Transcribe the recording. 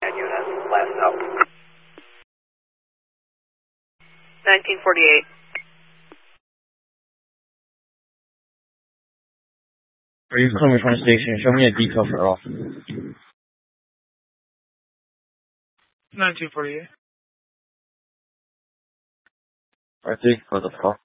unit, last note. 1948. Are you coming from the station? Show me a detail for off. 1948. I think for the fuck.